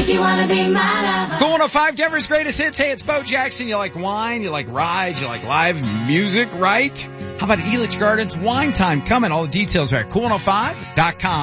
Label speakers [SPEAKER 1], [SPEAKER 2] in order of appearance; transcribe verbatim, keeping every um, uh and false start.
[SPEAKER 1] If you wanna be my lover.
[SPEAKER 2] Cool one oh five, Denver's greatest hits. Hey, it's Bo Jackson. You like wine, you like rides, you like live music, right? How about Elitch Gardens Wine Time coming? All the details are at cool one oh five dot com.